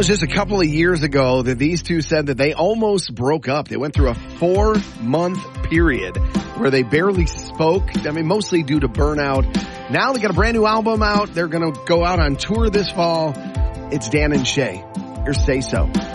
was just a couple of years ago that these two said that they almost broke up. They went through a 4-month period where they barely spoke. I mean, mostly due to burnout. Now they got a brand new album out. They're going to go out on tour this fall. It's Dan and Shay. Your Say So.